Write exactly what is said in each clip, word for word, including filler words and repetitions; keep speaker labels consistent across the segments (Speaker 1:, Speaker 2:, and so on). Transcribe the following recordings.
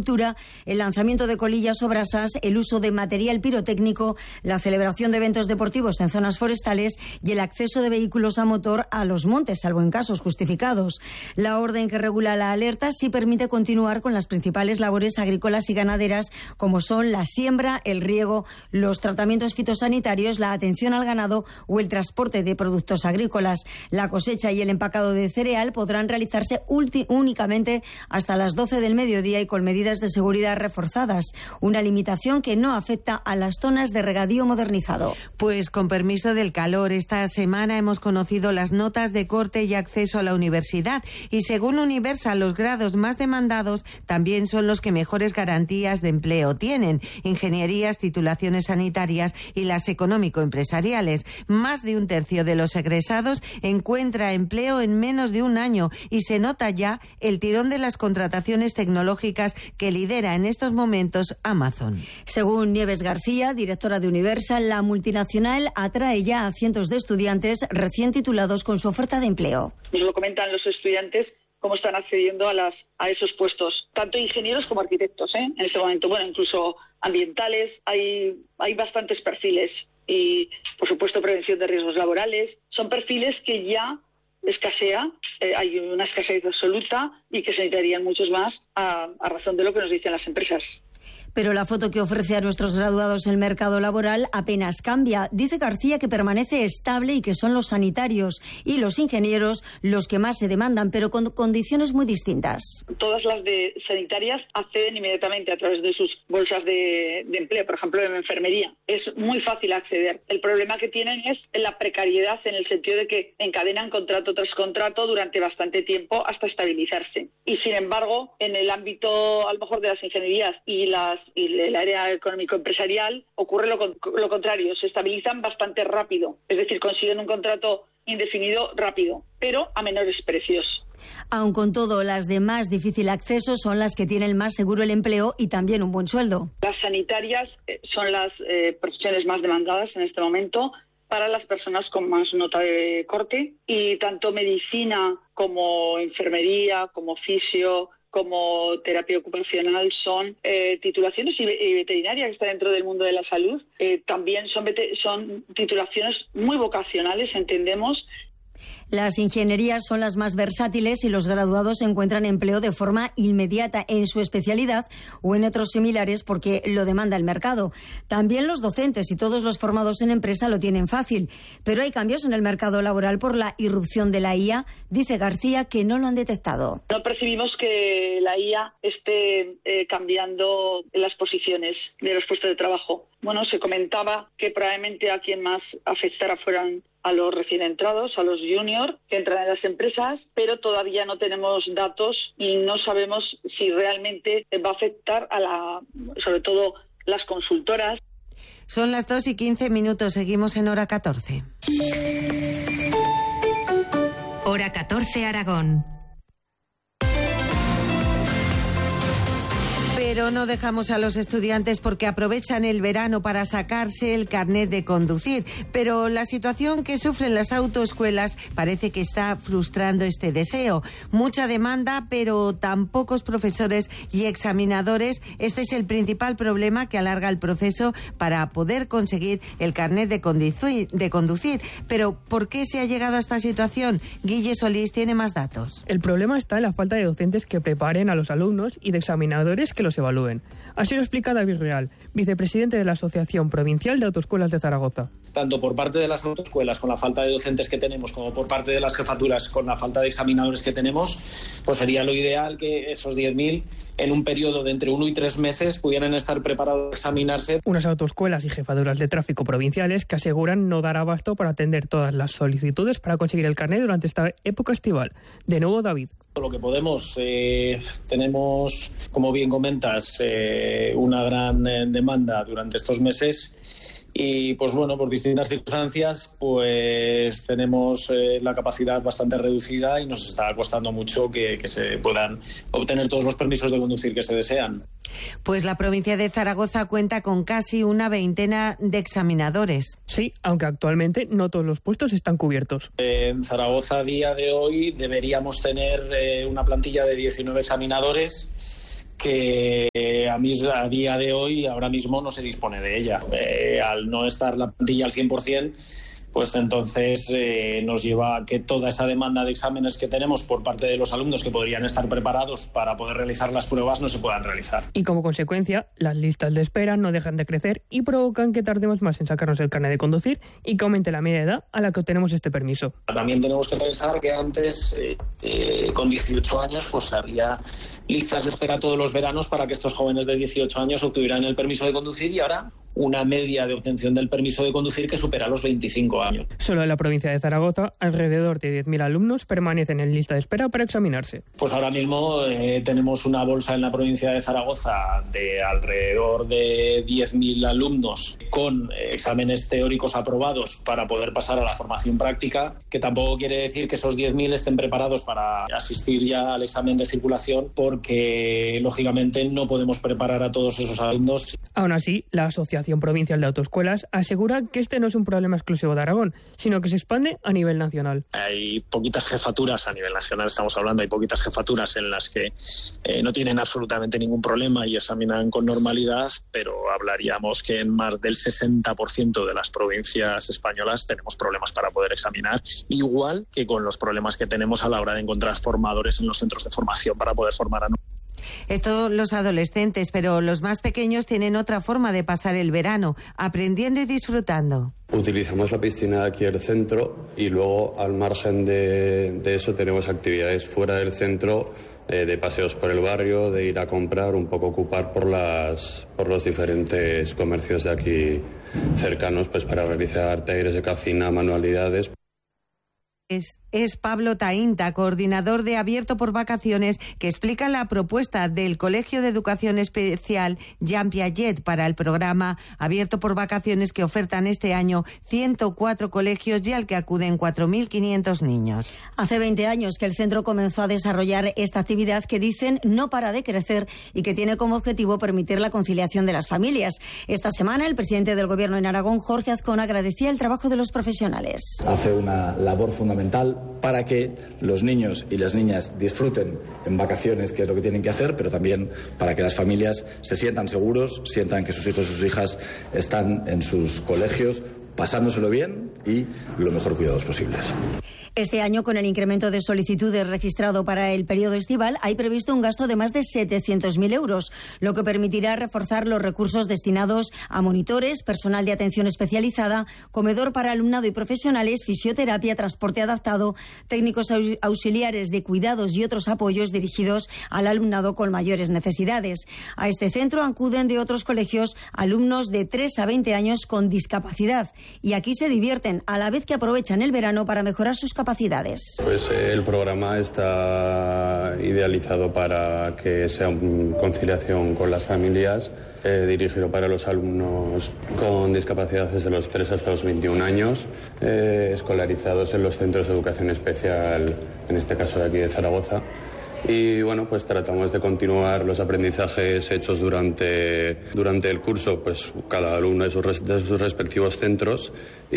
Speaker 1: cultura, el lanzamiento de colillas o brasas, el uso de material pirotécnico, la celebración de eventos deportivos en zonas forestales y el acceso de vehículos a motor a los montes, salvo en casos justificados. La orden que regula la alerta sí permite continuar con las principales labores agrícolas y ganaderas, como son la siembra, el riego, los tratamientos fitosanitarios, la atención al ganado o el transporte de productos agrícolas. La cosecha y el empacado de cereal podrán realizarse únicamente hasta las doce del mediodía y con medidas de seguridad reforzadas, una limitación que no afecta a las zonas de regadío modernizado.
Speaker 2: Pues con permiso del calor, esta semana hemos conocido las notas de corte y acceso a la universidad y según Universal los grados más demandados también son los que mejores garantías de empleo tienen: ingenierías, titulaciones sanitarias y las económico-empresariales. Más de un tercio de los egresados encuentra empleo en menos de un año y se nota ya el tirón de las contrataciones tecnológicas que lidera en estos momentos Amazon.
Speaker 1: Según Nieves García, directora de Universal, la multinacional atrae ya a cientos de estudiantes recién titulados con su oferta de empleo.
Speaker 3: Nos lo comentan los estudiantes cómo están accediendo a las a esos puestos, tanto ingenieros como arquitectos, ¿eh? En este momento, bueno, incluso ambientales, hay hay bastantes perfiles y, por supuesto, prevención de riesgos laborales. Son perfiles que ya escasea, eh, hay una escasez absoluta y que se necesitarían muchos más a, a razón de lo que nos dicen las empresas.
Speaker 1: Pero la foto que ofrece a nuestros graduados el mercado laboral apenas cambia. Dice García que permanece estable y que son los sanitarios y los ingenieros los que más se demandan, pero con condiciones muy distintas.
Speaker 3: Todas las de sanitarias acceden inmediatamente a través de sus bolsas de, de empleo, por ejemplo, en enfermería. Es muy fácil acceder. El problema que tienen es la precariedad, en el sentido de que encadenan contrato tras contrato durante bastante tiempo hasta estabilizarse. Y sin embargo, en el ámbito a lo mejor de las ingenierías y las y el área económico-empresarial ocurre lo, lo contrario, se estabilizan bastante rápido, es decir, consiguen un contrato indefinido rápido, pero a menores precios.
Speaker 1: Aun con todo, las de más difícil acceso son las que tienen más seguro el empleo y también un buen sueldo.
Speaker 3: Las sanitarias son las eh, profesiones más demandadas en este momento para las personas con más nota de corte, y tanto medicina como enfermería, como fisio, como terapia ocupacional son eh, titulaciones y, y veterinaria, que está dentro del mundo de la salud. Eh, también son, son titulaciones muy vocacionales, entendemos.
Speaker 1: Las ingenierías son las más versátiles y los graduados encuentran empleo de forma inmediata en su especialidad o en otros similares porque lo demanda el mercado. También los docentes y todos los formados en empresa lo tienen fácil. Pero hay cambios en el mercado laboral por la irrupción de la I A. Dice García que no lo han detectado.
Speaker 3: No percibimos que la I A esté eh, cambiando las posiciones de los puestos de trabajo. Bueno, se comentaba que probablemente a quien más afectara fueran a los recién entrados, a los juniors que entran en las empresas, pero todavía no tenemos datos y no sabemos si realmente va a afectar a la, sobre todo las consultoras.
Speaker 2: Son las dos y quince minutos, seguimos en Hora catorce.
Speaker 4: Hora catorce Aragón.
Speaker 2: Pero no dejamos a los estudiantes porque aprovechan el verano para sacarse el carnet de conducir. Pero la situación que sufren las autoescuelas parece que está frustrando este deseo. Mucha demanda, pero tan pocos profesores y examinadores. Este es el principal problema que alarga el proceso para poder conseguir el carnet de conducir. De conducir. Pero, ¿por qué se ha llegado a esta situación? Guille Solís tiene más datos.
Speaker 5: El problema está en la falta de docentes que preparen a los alumnos y de examinadores que los evalúen. Así lo explica David Real, vicepresidente de la Asociación Provincial de Autoescuelas de Zaragoza.
Speaker 6: Tanto por parte de las autoescuelas, con la falta de docentes que tenemos, como por parte de las jefaturas, con la falta de examinadores que tenemos, pues sería lo ideal que esos diez mil, en un periodo de entre uno y tres meses, pudieran estar preparados a examinarse.
Speaker 5: Unas autoescuelas y jefaturas de tráfico provinciales que aseguran no dar abasto para atender todas las solicitudes para conseguir el carnet durante esta época estival. De nuevo, David.
Speaker 6: Lo que podemos, eh, tenemos, como bien comentas, eh, una gran eh, demanda durante estos meses y, pues bueno, por distintas circunstancias, pues tenemos eh, la capacidad bastante reducida y nos está costando mucho que, que se puedan obtener todos los permisos de conducir que se desean.
Speaker 2: Pues la provincia de Zaragoza cuenta con casi una veintena de examinadores.
Speaker 5: Sí, aunque actualmente no todos los puestos están cubiertos.
Speaker 6: En Zaragoza, a día de hoy, deberíamos tener eh, una plantilla de diecinueve examinadores que a, mí, a día de hoy, ahora mismo, no se dispone de ella. Eh, al no estar la plantilla al cien por ciento, pues entonces eh, nos lleva a que toda esa demanda de exámenes que tenemos por parte de los alumnos que podrían estar preparados para poder realizar las pruebas no se puedan realizar.
Speaker 5: Y como consecuencia, las listas de espera no dejan de crecer y provocan que tardemos más en sacarnos el carnet de conducir y que aumente la media edad a la que obtenemos este permiso.
Speaker 6: También tenemos que pensar que antes, eh, eh, con dieciocho años, pues había listas de espera todos los veranos para que estos jóvenes de dieciocho años obtuvieran el permiso de conducir, y ahora una media de obtención del permiso de conducir que supera los veinticinco años.
Speaker 5: Solo en la provincia de Zaragoza, alrededor de diez mil alumnos permanecen en lista de espera para examinarse.
Speaker 6: Pues ahora mismo eh, tenemos una bolsa en la provincia de Zaragoza de alrededor de diez mil alumnos con eh, exámenes teóricos aprobados para poder pasar a la formación práctica, que tampoco quiere decir que esos diez mil estén preparados para asistir ya al examen de circulación, porque lógicamente no podemos preparar a todos esos alumnos.
Speaker 5: Aún así, la Asociación Provincial de Autoescuelas asegura que este no es un problema exclusivo de Aragón, sino que se expande a nivel nacional.
Speaker 6: Hay poquitas jefaturas a nivel nacional, estamos hablando, hay poquitas jefaturas en las que eh, no tienen absolutamente ningún problema y examinan con normalidad, pero hablaríamos que en más del sesenta por ciento de las provincias españolas tenemos problemas para poder examinar, igual que con los problemas que tenemos a la hora de encontrar formadores en los centros de formación para poder formar a nosotros.
Speaker 2: Esto los adolescentes, pero los más pequeños tienen otra forma de pasar el verano, aprendiendo y disfrutando.
Speaker 7: Utilizamos la piscina de aquí del centro y luego al margen de, de eso tenemos actividades fuera del centro, eh, de paseos por el barrio, de ir a comprar, un poco ocupar por las por los diferentes comercios de aquí cercanos, pues para realizar talleres de cocina, manualidades.
Speaker 2: Es, es Pablo Tainta, coordinador de Abierto por Vacaciones, que explica la propuesta del Colegio de Educación Especial Jean Piaget para el programa Abierto por Vacaciones, que ofertan este año ciento cuatro colegios y al que acuden cuatro mil quinientos niños.
Speaker 1: Hace veinte años que el centro comenzó a desarrollar esta actividad que dicen no para de crecer y que tiene como objetivo permitir la conciliación de las familias. Esta semana el presidente del Gobierno en Aragón, Jorge Azcón, agradecía el trabajo de los profesionales.
Speaker 8: Hace una labor fundamental para que los niños y las niñas disfruten en vacaciones, que es lo que tienen que hacer, pero también para que las familias se sientan seguros, sientan que sus hijos y sus hijas están en sus colegios pasándoselo bien y lo mejor cuidados posibles.
Speaker 1: Este año, con el incremento de solicitudes registrado para el periodo estival, hay previsto un gasto de más de setecientos mil euros, lo que permitirá reforzar los recursos destinados a monitores, personal de atención especializada, comedor para alumnado y profesionales, fisioterapia, transporte adaptado, técnicos auxiliares de cuidados y otros apoyos dirigidos al alumnado con mayores necesidades. A este centro acuden de otros colegios alumnos de tres a veinte años con discapacidad y aquí se divierten a la vez que aprovechan el verano para mejorar sus capacidades.
Speaker 7: Pues eh, el programa está idealizado para que sea una conciliación con las familias, eh, dirigido para los alumnos con discapacidad desde los tres hasta los veintiún años, eh, escolarizados en los centros de educación especial, en este caso de aquí de Zaragoza. Y bueno, pues tratamos de continuar los aprendizajes hechos durante, durante el curso, pues cada alumno de sus, de sus respectivos centros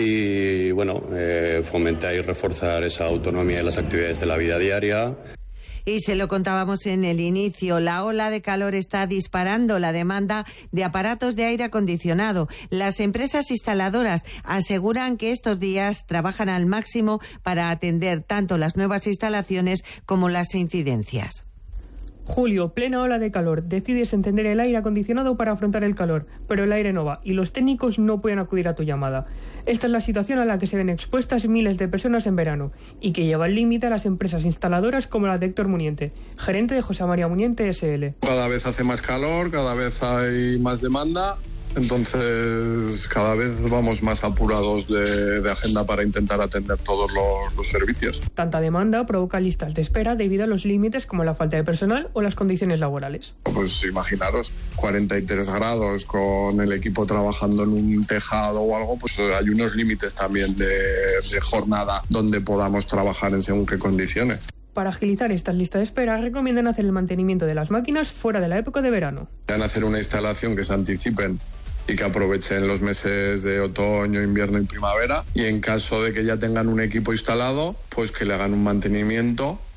Speaker 7: y bueno, eh, fomentar y reforzar esa autonomía en las actividades de la vida diaria.
Speaker 2: Y se lo contábamos en el inicio, la ola de calor está disparando la demanda de aparatos de aire acondicionado. Las empresas instaladoras aseguran que estos días trabajan al máximo para atender tanto las nuevas instalaciones como las incidencias.
Speaker 5: Julio, plena ola de calor. Decides encender el aire acondicionado para afrontar el calor, pero el aire no va y los técnicos no pueden acudir a tu llamada. Esta es la situación a la que se ven expuestas miles de personas en verano y que lleva al límite a las empresas instaladoras como la de Héctor Muniente, gerente de José María Muniente S L.
Speaker 9: Cada vez hace más calor, cada vez hay más demanda. Entonces, cada vez vamos más apurados de, de agenda para intentar atender todos los, los servicios.
Speaker 5: Tanta demanda provoca listas de espera debido a los límites como la falta de personal o las condiciones laborales.
Speaker 9: Pues imaginaros, cuarenta y tres grados con el equipo trabajando en un tejado o algo, pues hay unos límites también de, de jornada donde podamos trabajar en según qué condiciones.
Speaker 5: Para agilizar estas listas de espera, recomiendan hacer el mantenimiento de las máquinas fuera de la época de verano.
Speaker 9: Van a hacer una instalación que se anticipen y que aprovechen los meses de otoño, invierno y primavera. Y en caso de que ya tengan un equipo instalado, pues que le hagan un mantenimiento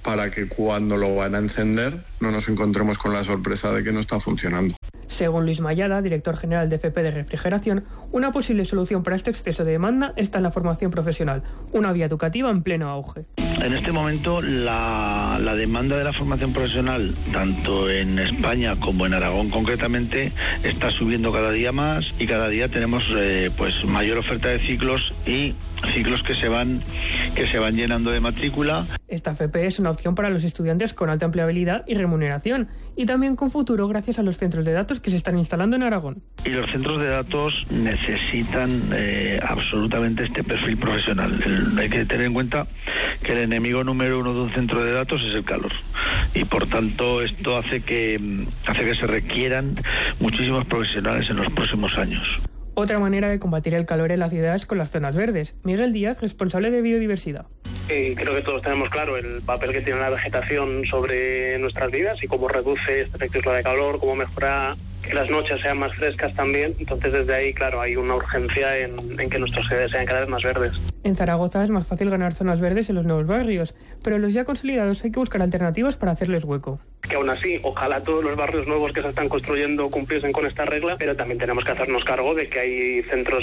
Speaker 9: para que cuando lo van a encender no nos encontremos con la sorpresa de que no está funcionando.
Speaker 5: Según Luis Mayada, director general de F P de Refrigeración, una posible solución para este exceso de demanda está en la formación profesional, una vía educativa en pleno auge.
Speaker 10: En este momento la, la demanda de la formación profesional, tanto en España como en Aragón concretamente, está subiendo cada día más y cada día tenemos eh, pues mayor oferta de ciclos y ciclos que se van que se van llenando de matrícula.
Speaker 5: Esta F P es una opción para los estudiantes con alta empleabilidad y remuneración, y también con futuro gracias a los centros de datos que se están instalando en Aragón.
Speaker 10: Y los centros de datos necesitan eh, absolutamente este perfil profesional. El, hay que tener en cuenta que el enemigo número uno de un centro de datos es el calor, y por tanto esto hace que hace que se requieran muchísimos profesionales en los próximos años.
Speaker 5: Otra manera de combatir el calor en la ciudad es con las zonas verdes. Miguel Díaz, responsable de biodiversidad.
Speaker 11: Y creo que todos tenemos claro el papel que tiene la vegetación sobre nuestras vidas y cómo reduce este efecto isla de calor, cómo mejora que las noches sean más frescas también. Entonces desde ahí, claro, hay una urgencia en, en que nuestras ciudades sean cada vez más verdes.
Speaker 5: En Zaragoza es más fácil ganar zonas verdes en los nuevos barrios, pero en los ya consolidados hay que buscar alternativas para hacerles hueco.
Speaker 11: Que aún así, ojalá todos los barrios nuevos que se están construyendo cumpliesen con esta regla, pero también tenemos que hacernos cargo de que hay centros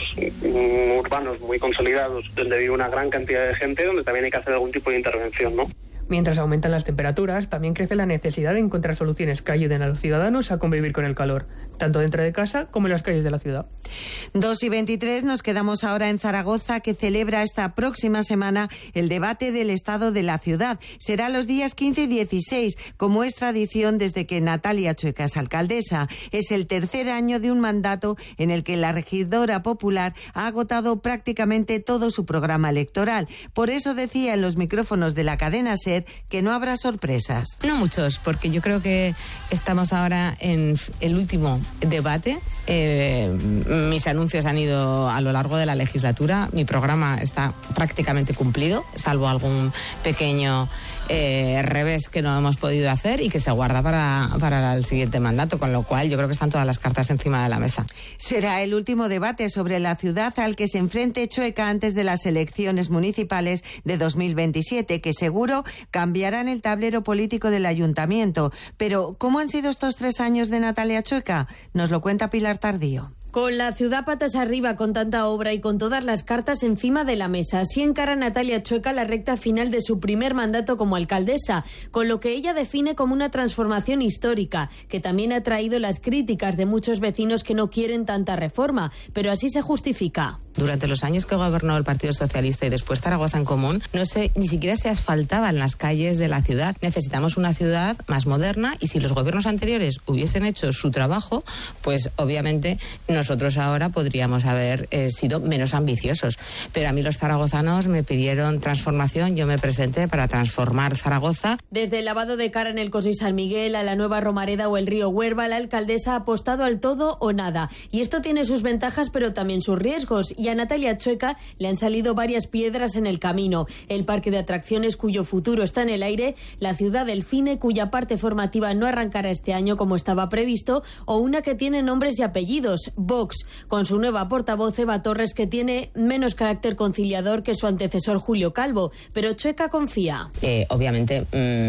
Speaker 11: urbanos muy consolidados donde vive una gran cantidad de gente, donde también hay que hacer algún tipo de intervención, ¿no?
Speaker 5: Mientras aumentan las temperaturas, también crece la necesidad de encontrar soluciones que ayuden a los ciudadanos a convivir con el calor, tanto dentro de casa como en las calles de la ciudad.
Speaker 2: dos y veintitrés, nos quedamos ahora en Zaragoza, que celebra esta próxima semana el debate del estado de la ciudad. Será los días quince y dieciséis, como es tradición desde que Natalia Chueca es alcaldesa. Es el tercer año de un mandato en el que la regidora popular ha agotado prácticamente todo su programa electoral. Por eso decía en los micrófonos de la cadena SER que no habrá sorpresas.
Speaker 12: No muchos, porque yo creo que estamos ahora en el último debate. Eh, mis anuncios han ido a lo largo de la legislatura. Mi programa está prácticamente cumplido, salvo algún pequeño eh, revés que no hemos podido hacer y que se guarda para, para el siguiente mandato, con lo cual yo creo que están todas las cartas encima de la mesa.
Speaker 2: Será el último debate sobre la ciudad al que se enfrente Chueca antes de las elecciones municipales de dos mil veintisiete, que seguro cambiarán el tablero político del ayuntamiento. Pero, ¿cómo han sido estos tres años de Natalia Chueca? Nos lo cuenta Pilar Tardío.
Speaker 13: Con la ciudad patas arriba, con tanta obra y con todas las cartas encima de la mesa, así encara Natalia Chueca la recta final de su primer mandato como alcaldesa, con lo que ella define como una transformación histórica, que también ha traído las críticas de muchos vecinos que no quieren tanta reforma, pero así se justifica.
Speaker 12: Durante los años que gobernó el Partido Socialista y después Zaragoza en Común, no sé, ni siquiera se asfaltaban las calles de la ciudad. Necesitamos una ciudad más moderna, y si los gobiernos anteriores hubiesen hecho su trabajo, pues obviamente nosotros ahora podríamos haber eh, sido menos ambiciosos. Pero a mí los zaragozanos me pidieron transformación, yo me presenté para transformar Zaragoza.
Speaker 13: Desde el lavado de cara en el Coso y San Miguel a la Nueva Romareda o el río Huerva, la alcaldesa ha apostado al todo o nada. Y esto tiene sus ventajas, pero también sus riesgos. Y a Natalia Chueca le han salido varias piedras en el camino. El parque de atracciones, cuyo futuro está en el aire, la ciudad del cine, cuya parte formativa no arrancará este año como estaba previsto, o una que tiene nombres y apellidos, Vox, con su nueva portavoz Eva Torres, que tiene menos carácter conciliador que su antecesor Julio Calvo. Pero Chueca confía.
Speaker 12: Eh, obviamente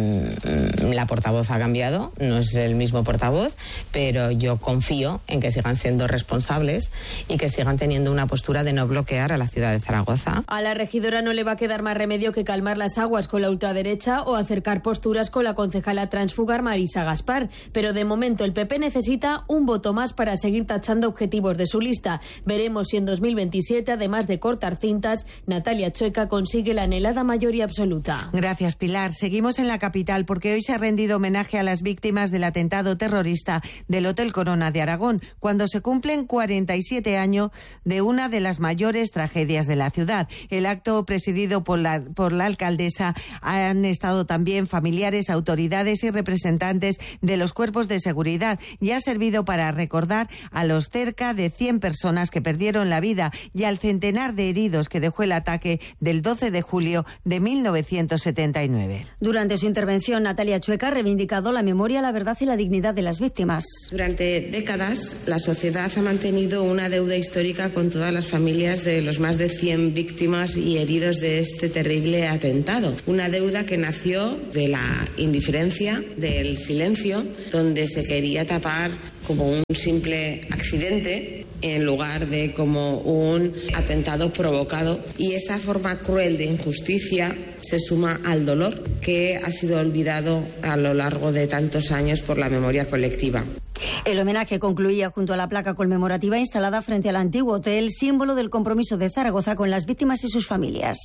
Speaker 12: mmm, la portavoz ha cambiado, no es el mismo portavoz, pero yo confío en que sigan siendo responsables y que sigan teniendo una postura de no bloquear a la ciudad de Zaragoza.
Speaker 13: A la regidora no le va a quedar más remedio que calmar las aguas con la ultraderecha o acercar posturas con la concejala transfugar Marisa Gaspar, pero de momento el P P necesita un voto más para seguir tachando objetivos de su lista. Veremos si en dos mil veintisiete, además de cortar cintas, Natalia Chueca consigue la anhelada mayoría absoluta.
Speaker 2: Gracias, Pilar. Seguimos en la capital porque hoy se ha rendido homenaje a las víctimas del atentado terrorista del Hotel Corona de Aragón, cuando se cumplen cuarenta y siete años de una de las mayores tragedias de la ciudad. El acto, presidido por la, por la alcaldesa, han estado también familiares, autoridades y representantes de los cuerpos de seguridad, y ha servido para recordar a los cerca cerca de cien personas que perdieron la vida y al centenar de heridos que dejó el ataque del doce de julio de mil novecientos setenta y nueve.
Speaker 1: Durante su intervención, Natalia Chueca ha reivindicado la memoria, la verdad y la dignidad de las víctimas.
Speaker 14: Durante décadas, la sociedad ha mantenido una deuda histórica con todas las familias de los más de cien víctimas y heridos de este terrible atentado. Una deuda que nació de la indiferencia, del silencio, donde se quería tapar como un simple accidente en lugar de como un atentado provocado. Y esa forma cruel de injusticia se suma al dolor que ha sido olvidado a lo largo de tantos años por la memoria colectiva.
Speaker 1: El homenaje concluía junto a la placa conmemorativa instalada frente al antiguo hotel, símbolo del compromiso de Zaragoza con las víctimas y sus familias.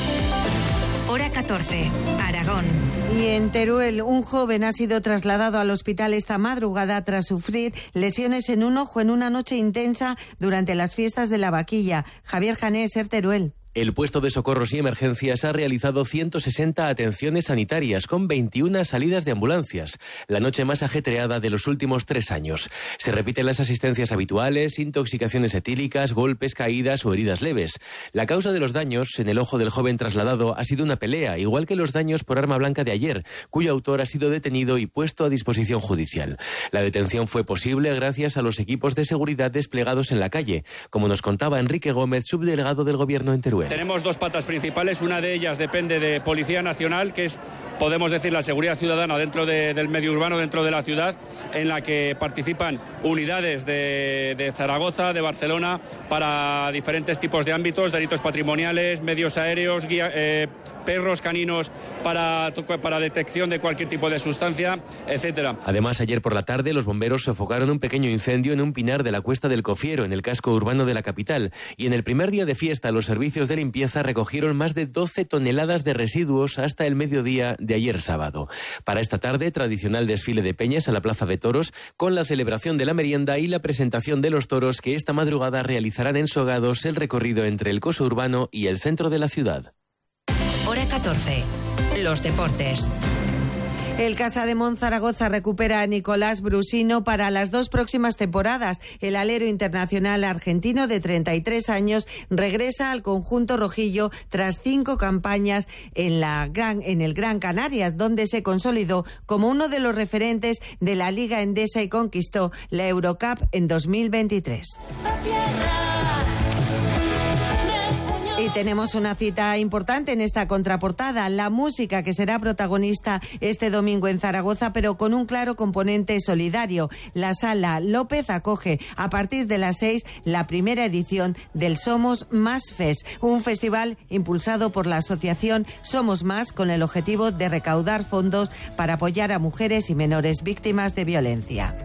Speaker 4: Hora catorce, Aragón.
Speaker 2: Y en Teruel, un joven ha sido trasladado al hospital esta madrugada tras sufrir lesiones en un ojo en una noche intensa durante las fiestas de la Vaquilla. Javier Janés, Ser Teruel.
Speaker 15: El puesto de socorros y emergencias ha realizado ciento sesenta atenciones sanitarias con veintiuna salidas de ambulancias, la noche más ajetreada de los últimos tres años. Se repiten las asistencias habituales, intoxicaciones etílicas, golpes, caídas o heridas leves. La causa de los daños en el ojo del joven trasladado ha sido una pelea, igual que los daños por arma blanca de ayer, cuyo autor ha sido detenido y puesto a disposición judicial. La detención fue posible gracias a los equipos de seguridad desplegados en la calle, como nos contaba Enrique Gómez, subdelegado del Gobierno en Teruel.
Speaker 16: Tenemos dos patas principales, una de ellas depende de Policía Nacional, que es, podemos decir, la seguridad ciudadana dentro de, del medio urbano, dentro de la ciudad, en la que participan unidades de, de Zaragoza, de Barcelona, para diferentes tipos de ámbitos, delitos patrimoniales, medios aéreos, guía, eh, perros caninos para, para detección de cualquier tipo de sustancia, etcétera.
Speaker 15: Además, ayer por la tarde los bomberos sofocaron un pequeño incendio en un pinar de la Cuesta del Cofiero, en el casco urbano de la capital, y en el primer día de fiesta los servicios de limpieza recogieron más de doce toneladas de residuos hasta el mediodía de ayer sábado. Para esta tarde, tradicional desfile de peñas a la Plaza de Toros, con la celebración de la merienda y la presentación de los toros que esta madrugada realizarán en Sogados el recorrido entre el coso urbano y el centro de la ciudad.
Speaker 4: Hora catorce. Los deportes.
Speaker 2: El Casa de Monzaragoza recupera a Nicolás Brusino para las dos próximas temporadas. El alero internacional argentino de treinta y tres años regresa al conjunto rojillo tras cinco campañas en, la Gran, en el Gran Canarias, donde se consolidó como uno de los referentes de la Liga Endesa y conquistó la Eurocup en dos mil veintitrés. Y tenemos una cita importante en esta contraportada, la música que será protagonista este domingo en Zaragoza, pero con un claro componente solidario. La Sala López acoge a partir de las seis la primera edición del Somos Más Fest, un festival impulsado por la asociación Somos Más con el objetivo de recaudar fondos para apoyar a mujeres y menores víctimas de violencia.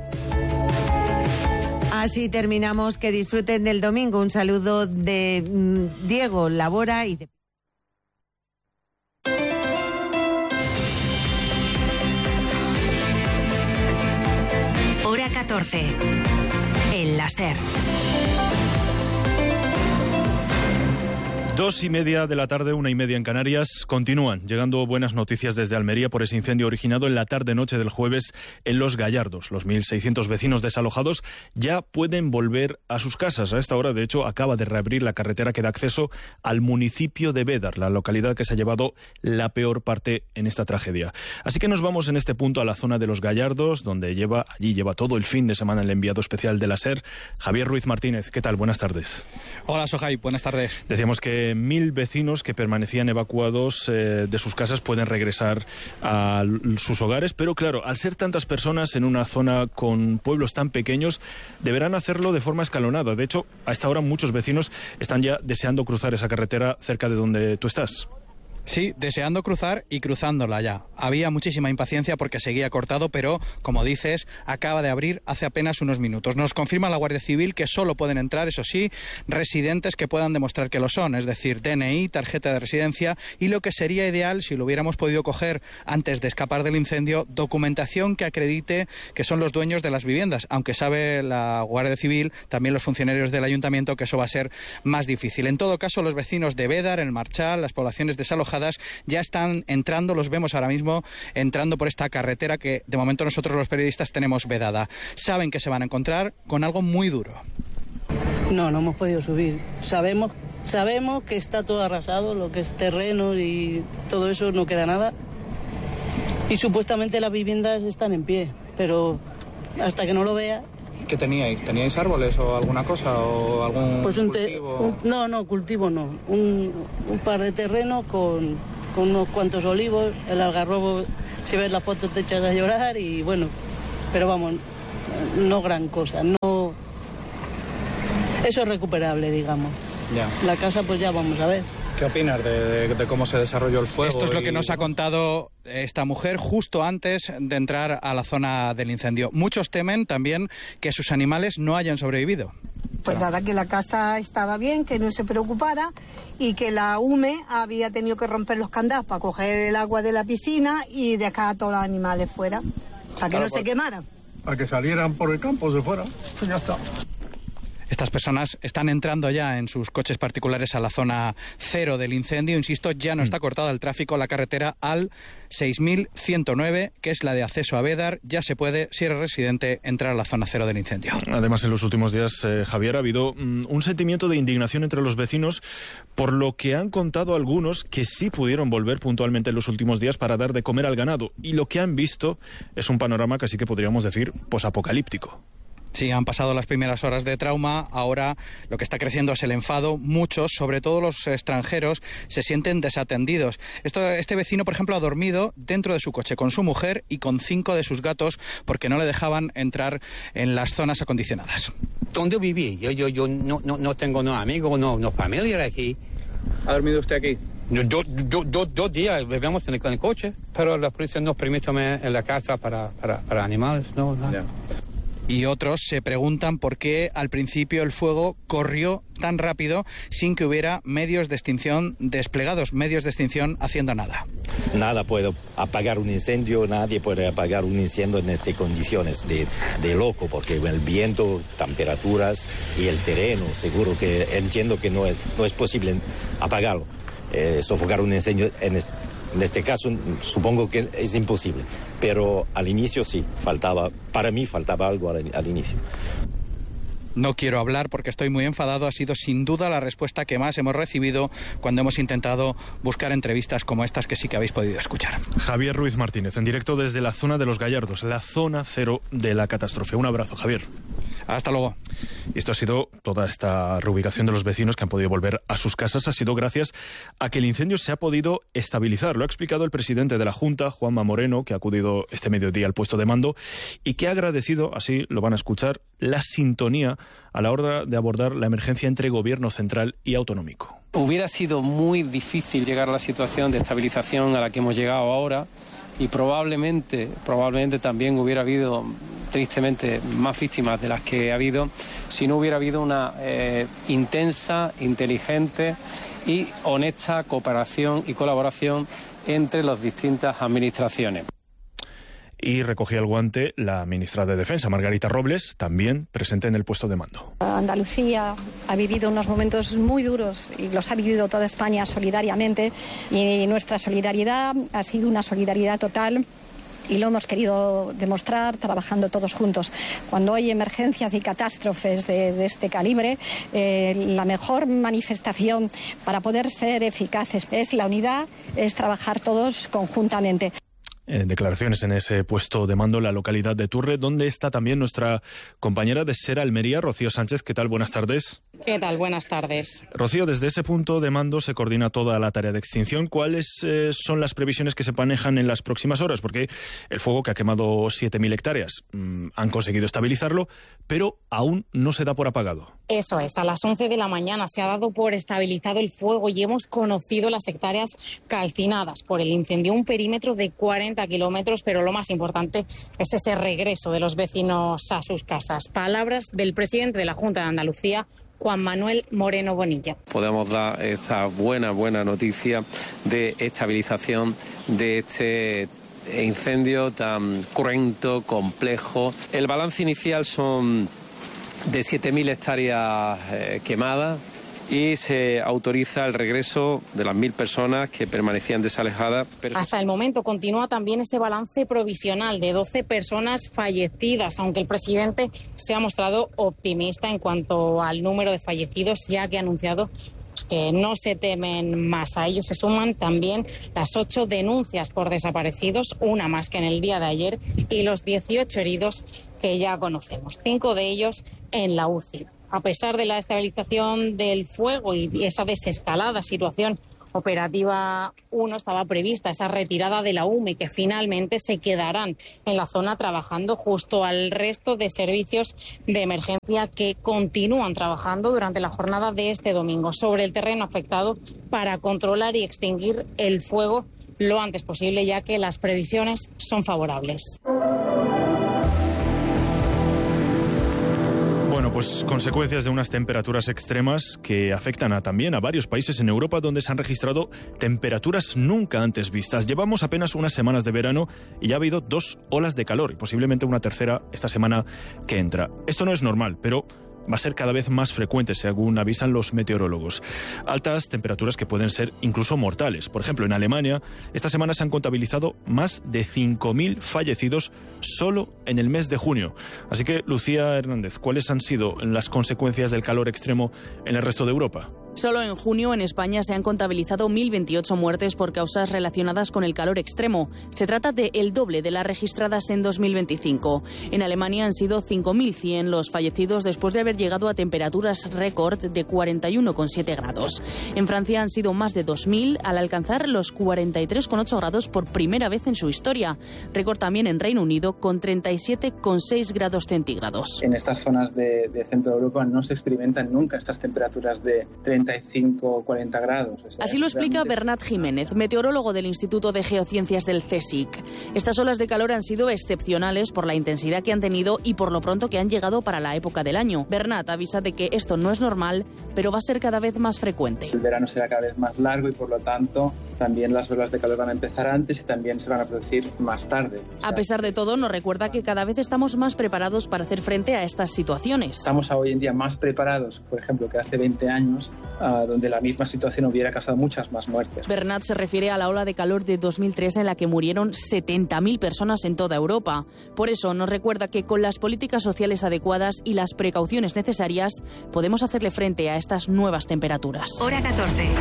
Speaker 2: Así terminamos. Que disfruten del domingo. Un saludo de mm, Diego Labora y de...
Speaker 4: Hora catorce. El láser.
Speaker 17: Dos y media de la tarde, una y media en Canarias. Continúan llegando buenas noticias desde Almería por ese incendio originado en la tarde-noche del jueves en Los Gallardos. Los mil seiscientos vecinos desalojados ya pueden volver a sus casas. A esta hora, de hecho, acaba de reabrir la carretera que da acceso al municipio de Bédar, la localidad que se ha llevado la peor parte en esta tragedia. Así que nos vamos en este punto a la zona de Los Gallardos, donde lleva allí lleva todo el fin de semana el enviado especial de la SER, Javier Ruiz Martínez. ¿Qué tal? Buenas tardes.
Speaker 18: Hola, Sohai. Buenas tardes.
Speaker 17: Decíamos que mil vecinos que permanecían evacuados eh, de sus casas pueden regresar a sus hogares, pero claro, al ser tantas personas en una zona con pueblos tan pequeños, deberán hacerlo de forma escalonada. De hecho, a esta hora muchos vecinos están ya deseando cruzar esa carretera cerca de donde tú estás.
Speaker 18: Sí, deseando cruzar y cruzándola ya. Había muchísima impaciencia porque seguía cortado, pero, como dices, acaba de abrir hace apenas unos minutos. Nos confirma la Guardia Civil que solo pueden entrar, eso sí, residentes que puedan demostrar que lo son, es decir, D N I, tarjeta de residencia, y lo que sería ideal, si lo hubiéramos podido coger antes de escapar del incendio, documentación que acredite que son los dueños de las viviendas, aunque sabe la Guardia Civil, también los funcionarios del Ayuntamiento, que eso va a ser más difícil. En todo caso, los vecinos de Bédar, el Marchal, las poblaciones desalojadas, ya están entrando, los vemos ahora mismo entrando por esta carretera que de momento nosotros los periodistas tenemos vedada. Saben que se van a encontrar con algo muy duro.
Speaker 19: No, no hemos podido subir. Sabemos, sabemos que está todo arrasado, lo que es terreno y todo eso, no queda nada. Y supuestamente las viviendas están en pie, pero hasta que no lo vea...
Speaker 18: ¿Qué teníais? ¿Teníais árboles o alguna cosa o algún
Speaker 19: pues un te,
Speaker 18: cultivo?
Speaker 19: Un, no, no, cultivo no. Un, un par de terreno con, con unos cuantos olivos, el algarrobo, si ves la foto te echas a llorar y bueno, pero vamos, no gran cosa, no... Eso es recuperable, digamos.
Speaker 18: Ya.
Speaker 19: La casa pues ya vamos a ver.
Speaker 18: ¿Qué opinas de, de, de cómo se desarrolló el fuego? Esto es lo
Speaker 20: y...
Speaker 18: que nos ha contado esta mujer justo antes de entrar a la zona del incendio. Muchos temen también que sus animales no hayan sobrevivido.
Speaker 21: Pues nada, que la casa estaba bien, que no se preocupara y que la U M E había tenido que romper los candados para coger el agua de la piscina y dejar a todos los animales fuera, para que
Speaker 20: claro,
Speaker 21: no se quemaran.
Speaker 20: A que salieran por el campo, se fuera, pues ya está.
Speaker 18: Estas personas están entrando ya en sus coches particulares a la zona cero del incendio. Insisto, ya no está cortado el tráfico. La carretera al seis mil ciento nueve, que es la de acceso a Bédar, ya se puede, si eres residente, entrar a la zona cero del incendio.
Speaker 17: Además, en los últimos días, eh, Javier, ha habido mm, un sentimiento de indignación entre los vecinos por lo que han contado algunos que sí pudieron volver puntualmente en los últimos días para dar de comer al ganado. Y lo que han visto es un panorama casi que podríamos decir posapocalíptico.
Speaker 18: Sí, han pasado las primeras horas de trauma, ahora lo que está creciendo es el enfado. Muchos, sobre todo los extranjeros, se sienten desatendidos. Esto, este vecino, por ejemplo, ha dormido dentro de su coche con su mujer y con cinco de sus gatos porque no le dejaban entrar en las zonas acondicionadas.
Speaker 22: ¿Dónde viví? Yo, yo, yo no, no, no tengo no amigos, no, no familia aquí.
Speaker 18: ¿Ha dormido usted aquí?
Speaker 22: Dos do, do, do días vivíamos en el, en el coche, pero la policía no permite en la casa para, para, para animales, no, no.
Speaker 18: Yeah. Y otros se preguntan por qué al principio el fuego corrió tan rápido sin que hubiera medios de extinción desplegados, medios de extinción haciendo nada.
Speaker 23: Nada puede apagar un incendio, nadie puede apagar un incendio en estas condiciones de, de loco, porque el viento, temperaturas y el terreno, seguro que entiendo que no es, no es posible apagarlo. Eh, sofocar un incendio en este En este caso, supongo que es imposible, pero al inicio sí, faltaba, para mí faltaba algo al, al inicio.
Speaker 18: No quiero hablar porque estoy muy enfadado. Ha sido sin duda la respuesta que más hemos recibido cuando hemos intentado buscar entrevistas como estas que sí que habéis podido escuchar.
Speaker 17: Javier Ruiz Martínez, en directo desde la zona de Los Gallardos, la zona cero de la catástrofe. Un abrazo, Javier.
Speaker 18: Hasta luego.
Speaker 17: Y esto ha sido, toda esta reubicación de los vecinos que han podido volver a sus casas, ha sido gracias a que el incendio se ha podido estabilizar. Lo ha explicado el presidente de la Junta, Juanma Moreno, que ha acudido este mediodía al puesto de mando y que ha agradecido, así lo van a escuchar, la sintonía a la hora de abordar la emergencia entre gobierno central y autonómico.
Speaker 24: Hubiera sido muy difícil llegar a la situación de estabilización a la que hemos llegado ahora y probablemente, probablemente también hubiera habido, tristemente, más víctimas de las que ha habido si no hubiera habido una eh, intensa, inteligente y honesta cooperación y colaboración entre las distintas administraciones.
Speaker 17: Y recogía el guante la ministra de Defensa, Margarita Robles, también presente en el puesto de mando.
Speaker 25: Andalucía ha vivido unos momentos muy duros y los ha vivido toda España solidariamente, y nuestra solidaridad ha sido una solidaridad total. Y lo hemos querido demostrar trabajando todos juntos. Cuando hay emergencias y catástrofes de, de este calibre, eh, la mejor manifestación para poder ser eficaces es la unidad, es trabajar todos conjuntamente.
Speaker 17: En declaraciones en ese puesto de mando, la localidad de Turre, donde está también nuestra compañera de SER Almería, Rocío Sánchez. ¿Qué tal? Buenas tardes.
Speaker 26: ¿Qué tal? Buenas tardes.
Speaker 17: Rocío, desde ese punto de mando se coordina toda la tarea de extinción. ¿Cuáles eh, son las previsiones que se manejan en las próximas horas? Porque el fuego, que ha quemado siete mil hectáreas, mmm, han conseguido estabilizarlo, pero aún no se da por apagado.
Speaker 26: Eso es, a las once de la mañana se ha dado por estabilizado el fuego y hemos conocido las hectáreas calcinadas por el incendio, un perímetro de cuarenta kilómetros, pero lo más importante es ese regreso de los vecinos a sus casas. Palabras del presidente de la Junta de Andalucía, Juan Manuel Moreno Bonilla.
Speaker 24: Podemos dar esta buena, buena noticia de estabilización de este incendio tan cruento, complejo. El balance inicial son de siete mil hectáreas eh, quemadas, y se autoriza el regreso de las mil personas que permanecían desalojadas.
Speaker 26: Hasta el momento continúa también ese balance provisional de doce personas fallecidas, aunque el presidente se ha mostrado optimista en cuanto al número de fallecidos, ya que ha anunciado que no se temen más. A ellos se suman también las ocho denuncias por desaparecidos, una más que en el día de ayer, y los dieciocho heridos que ya conocemos, cinco de ellos en la U C I. A pesar de la estabilización del fuego y esa desescalada situación operativa uno, estaba prevista esa retirada de la U M E, que finalmente se quedarán en la zona trabajando justo al resto de servicios de emergencia que continúan trabajando durante la jornada de este domingo sobre el terreno afectado para controlar y extinguir el fuego lo antes posible, ya que las previsiones son favorables.
Speaker 17: Bueno, pues consecuencias de unas temperaturas extremas que afectan a, también a varios países en Europa donde se han registrado temperaturas nunca antes vistas. Llevamos apenas unas semanas de verano y ya ha habido dos olas de calor y posiblemente una tercera esta semana que entra. Esto no es normal, pero va a ser cada vez más frecuente, según avisan los meteorólogos. Altas temperaturas que pueden ser incluso mortales. Por ejemplo, en Alemania, esta semana se han contabilizado más de cinco mil fallecidos solo en el mes de junio. Así que, Lucía Hernández, ¿cuáles han sido las consecuencias del calor extremo en el resto de Europa?
Speaker 3: Solo en junio en España se han contabilizado mil veintiocho muertes por causas relacionadas con el calor extremo. Se trata de el doble de las registradas en dos mil veinticinco. En Alemania han sido cinco mil cien los fallecidos después de haber llegado a temperaturas récord de cuarenta y uno coma siete grados. En Francia han sido más de dos mil al alcanzar los cuarenta y tres coma ocho grados por primera vez en su historia. Récord también en Reino Unido con treinta y siete coma seis grados centígrados.
Speaker 6: En estas zonas de, de centro de Europa no se experimentan nunca estas temperaturas de treinta y cinco o cuarenta grados. O sea,
Speaker 3: así lo explica Bernat Jiménez, meteorólogo del Instituto de Geociencias del C S I C. Estas olas de calor han sido excepcionales por la intensidad que han tenido y por lo pronto que han llegado para la época del año. Bernat avisa de que esto no es normal, pero va a ser cada vez más frecuente.
Speaker 6: El verano será cada vez más largo y por lo tanto también las olas de calor van a empezar antes y también se van a producir más tarde. O sea,
Speaker 3: a pesar de todo, nos recuerda que cada vez estamos más preparados para hacer frente a estas situaciones.
Speaker 6: Estamos hoy en día más preparados, por ejemplo, que hace veinte años, uh, donde la misma situación hubiera causado muchas más muertes.
Speaker 3: Bernat se refiere a la ola de calor de dos mil tres en la que murieron setenta mil personas en toda Europa. Por eso nos recuerda que con las políticas sociales adecuadas y las precauciones necesarias podemos hacerle frente a estas nuevas temperaturas.
Speaker 4: Hora catorce.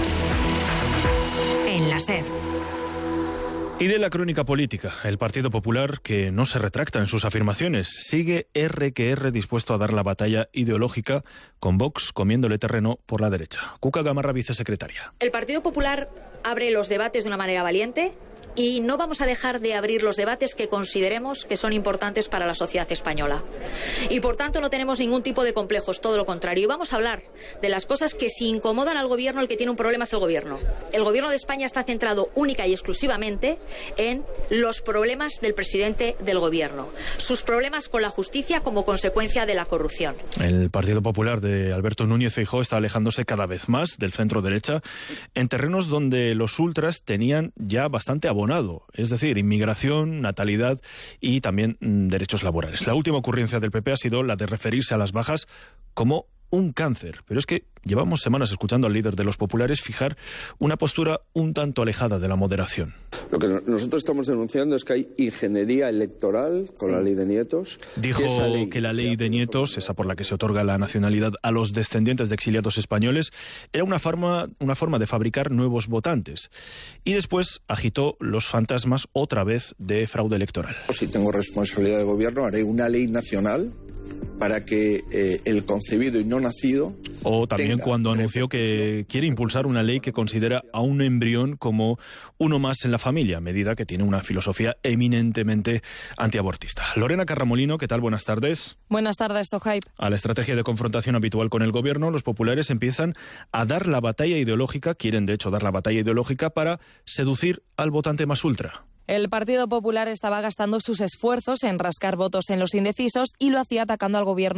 Speaker 4: En la SER.
Speaker 17: Y de la crónica política, el Partido Popular, que no se retracta en sus afirmaciones, sigue R que R dispuesto a dar la batalla ideológica con Vox comiéndole terreno por la derecha. Cuca Gamarra, vicesecretaria.
Speaker 7: El Partido Popular abre los debates de una manera valiente y no vamos a dejar de abrir los debates que consideremos que son importantes para la sociedad española. Y por tanto no tenemos ningún tipo de complejos, todo lo contrario. Y vamos a hablar de las cosas que si incomodan al gobierno, el que tiene un problema es el gobierno. El gobierno de España está centrado única y exclusivamente en los problemas del presidente del gobierno. Sus problemas con la justicia como consecuencia de la corrupción.
Speaker 17: El Partido Popular de Alberto Núñez Feijóo está alejándose cada vez más del centro derecha en terrenos donde los ultras tenían ya bastante abonado. Es decir, inmigración, natalidad y también mm, derechos laborales. La última ocurrencia del P P ha sido la de referirse a las bajas como un cáncer. Pero es que llevamos semanas escuchando al líder de los populares fijar una postura un tanto alejada de la moderación.
Speaker 8: Lo que nosotros estamos denunciando es que hay ingeniería electoral con sí. la ley de nietos.
Speaker 17: Dijo ley, que la ley de nietos, esa por la que se otorga la nacionalidad a los descendientes de exiliados españoles, era una forma, una forma de fabricar nuevos votantes. Y después agitó los fantasmas otra vez de fraude electoral.
Speaker 8: Si tengo responsabilidad de gobierno, haré una ley nacional para que eh, el concebido y no nacido...
Speaker 17: O también cuando anunció que quiere impulsar una ley que considera a un embrión como uno más en la familia, medida que tiene una filosofía eminentemente antiabortista. Lorena Carramolino, ¿qué tal? Buenas tardes.
Speaker 9: Buenas tardes, Tojaip.
Speaker 17: A la estrategia de confrontación habitual con el gobierno, los populares empiezan a dar la batalla ideológica, quieren de hecho dar la batalla ideológica para seducir al votante más ultra.
Speaker 9: El Partido Popular estaba gastando sus esfuerzos en rascar votos en los indecisos y lo hacía atacando al gobierno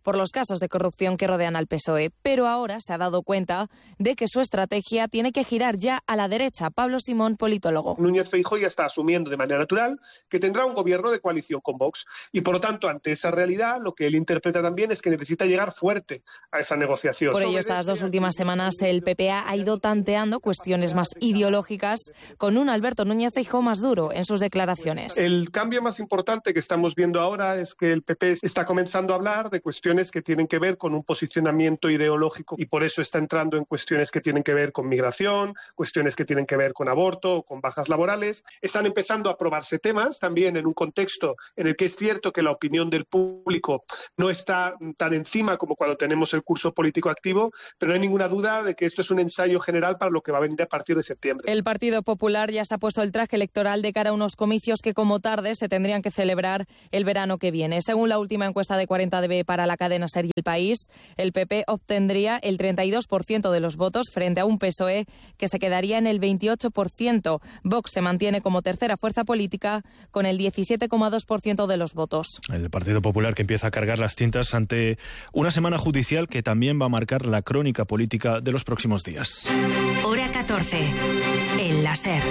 Speaker 5: por los casos de corrupción que rodean al P S O E, pero ahora se ha dado cuenta de que su estrategia tiene que girar ya a la derecha. Pablo Simón, politólogo.
Speaker 9: Núñez Feijóo ya está asumiendo de manera natural que tendrá un gobierno de coalición con Vox y, por lo tanto, ante esa realidad, lo que él interpreta también es que necesita llegar fuerte a esa negociación.
Speaker 5: Por ello, estas dos últimas semanas el P P ha ido tanteando cuestiones más ideológicas con un Alberto Núñez Feijóo más duro en sus declaraciones.
Speaker 9: El cambio más importante que estamos viendo ahora es que el P P está comenzando a hablar de cuestiones que tienen que ver con un posicionamiento ideológico y por eso está entrando en cuestiones que tienen que ver con migración, cuestiones que tienen que ver con aborto, con bajas laborales. Están empezando a aprobarse temas también en un contexto en el que es cierto que la opinión del público no está tan encima como cuando tenemos el curso político activo, pero no hay ninguna duda de que esto es un ensayo general para lo que va a venir a partir de septiembre.
Speaker 5: El Partido Popular ya se ha puesto el traje electoral de cara a unos comicios que como tarde se tendrían que celebrar el verano que viene. Según la última encuesta de cuarenta D B para la cadena SER y El País, el P P obtendría el treinta y dos por ciento de los votos frente a un P S O E que se quedaría en el veintiocho por ciento. Vox se mantiene como tercera fuerza política con el diecisiete coma dos por ciento de los votos.
Speaker 17: El Partido Popular que empieza a cargar las tintas ante una semana judicial que también va a marcar la crónica política de los próximos días.
Speaker 4: Hora catorce, en la SER.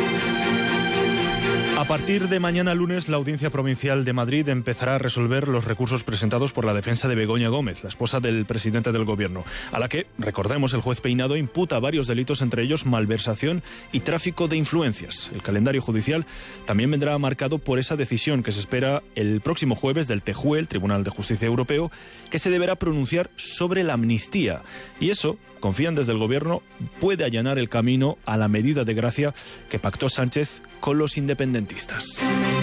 Speaker 17: A partir de mañana lunes, la Audiencia Provincial de Madrid empezará a resolver los recursos presentados por la defensa de Begoña Gómez, la esposa del presidente del Gobierno, a la que, recordemos, el juez Peinado imputa varios delitos, entre ellos malversación y tráfico de influencias. El calendario judicial también vendrá marcado por esa decisión que se espera el próximo jueves del T J U E, el Tribunal de Justicia Europeo, que se deberá pronunciar sobre la amnistía. Y eso, confían desde el Gobierno, puede allanar el camino a la medida de gracia que pactó Sánchez con los independentistas.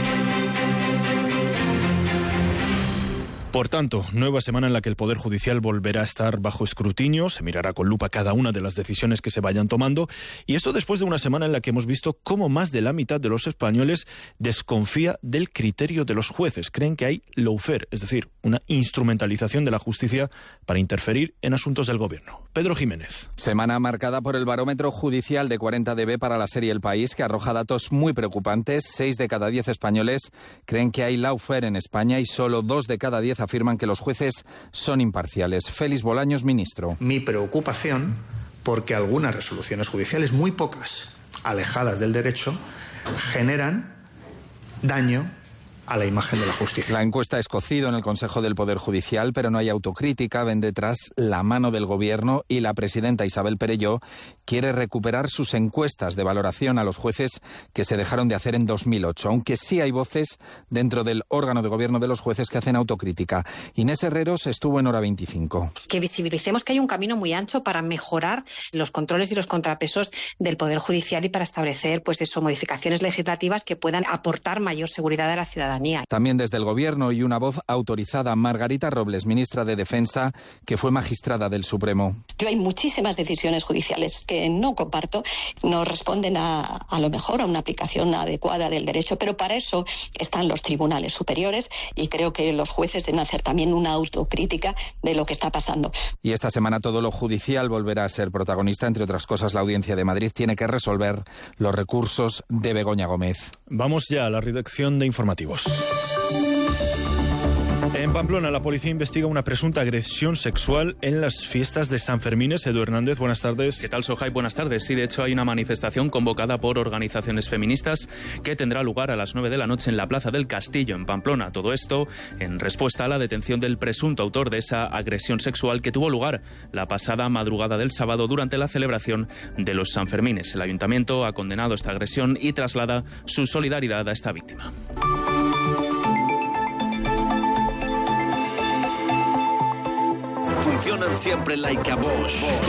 Speaker 17: Por tanto, nueva semana en la que el Poder Judicial volverá a estar bajo escrutinio, se mirará con lupa cada una de las decisiones que se vayan tomando, y esto después de una semana en la que hemos visto cómo más de la mitad de los españoles desconfía del criterio de los jueces. Creen que hay lawfare, es decir, una instrumentalización de la justicia para interferir en asuntos del Gobierno. Pedro Jiménez.
Speaker 10: Semana marcada por el barómetro judicial de cuarenta D B para la serie El País, que arroja datos muy preocupantes. Seis de cada diez españoles creen que hay lawfare en España y solo dos de cada diez afirman que los jueces son imparciales. Félix Bolaños, ministro.
Speaker 11: Mi preocupación porque algunas resoluciones judiciales, muy pocas, alejadas del derecho, generan daño a la imagen de la justicia.
Speaker 10: La encuesta ha escocido en el Consejo del Poder Judicial, pero no hay autocrítica. Ven detrás la mano del Gobierno y la presidenta Isabel Perelló quiere recuperar sus encuestas de valoración a los jueces que se dejaron de hacer en dos mil ocho, aunque sí hay voces dentro del órgano de gobierno de los jueces que hacen autocrítica. Inés Herreros estuvo en Hora veinticinco.
Speaker 12: Que visibilicemos que hay un camino muy ancho para mejorar los controles y los contrapesos del Poder Judicial y para establecer, pues eso, modificaciones legislativas que puedan aportar mayor seguridad a la ciudadanía.
Speaker 10: También desde el Gobierno y una voz autorizada, Margarita Robles, ministra de Defensa, que fue magistrada del Supremo.
Speaker 13: Yo hay muchísimas decisiones judiciales que no comparto, no responden a, a lo mejor a una aplicación adecuada del derecho, pero para eso están los tribunales superiores y creo que los jueces deben hacer también una autocrítica de lo que está pasando.
Speaker 10: Y esta semana todo lo judicial volverá a ser protagonista. Entre otras cosas, la Audiencia de Madrid tiene que resolver los recursos de Begoña Gómez.
Speaker 17: Vamos ya a la redacción de informativos. En Pamplona, la policía investiga una presunta agresión sexual en las fiestas de San Fermines. Edu Hernández, buenas tardes.
Speaker 27: ¿Qué tal, Sohai? Buenas tardes. Sí, de hecho hay una manifestación convocada por organizaciones feministas que tendrá lugar a las nueve de la noche en la Plaza del Castillo, en Pamplona. Todo esto en respuesta a la detención del presunto autor de esa agresión sexual que tuvo lugar la pasada madrugada del sábado durante la celebración de los San Fermines. El ayuntamiento ha condenado esta agresión y traslada su solidaridad a esta víctima.
Speaker 28: Funcionan siempre like a Bosch.